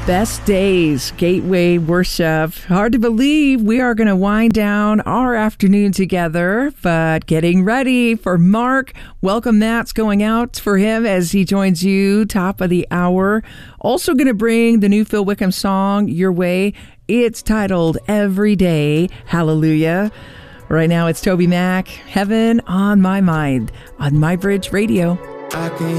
Best days, Gateway Worship. Hard to believe we are going to wind down our afternoon together, but getting ready for Mark. Welcome that's going out for him as he joins you top of the hour. Also going to bring the new Phil Wickham song your way. It's titled Every Day, Hallelujah. Right now it's Toby Mac, Heaven on My Mind on MyBridge Radio. I can